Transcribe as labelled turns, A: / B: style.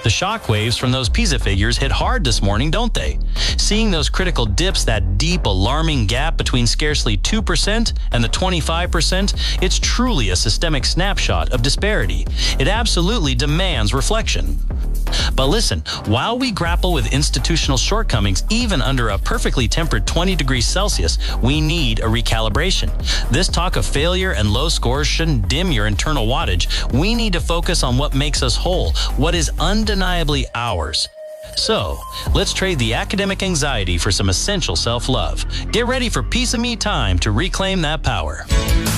A: The shockwaves from those PISA figures hit hard this morning, don't they? Seeing those critical dips, that deep, alarming gap between scarcely 2% and the 25%, it's truly a systemic snapshot of disparity. It absolutely demands reflection. But listen, while we grapple with institutional shortcomings, even under a perfectly tempered 20 degrees Celsius, we need a recalibration. This talk of failure and low scores shouldn't dim your internal wattage. We need to focus on what makes us whole, what is undeniably ours. So, let's trade the academic anxiety for some essential self-love. Get ready for Piece of Me time to reclaim that power.